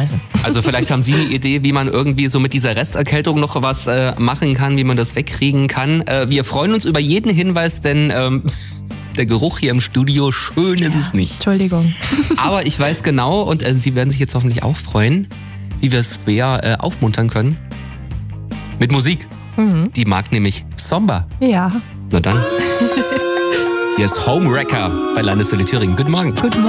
wegschmeißen. Also vielleicht haben Sie eine Idee, wie man irgendwie so mit dieser Resterkältung noch was machen kann, wie man das wegkriegen kann. Wir freuen uns über jeden Hinweis, denn der Geruch hier im Studio, schön ist es nicht. Entschuldigung. Aber ich weiß genau, und Sie werden sich jetzt hoffentlich auch freuen, wie wir Svea aufmuntern können. Mit Musik. Die mag nämlich Somba. Ja. Na dann. Hier ist Homewrecker bei Landeswelle Thüringen. Guten Morgen. Guten Morgen.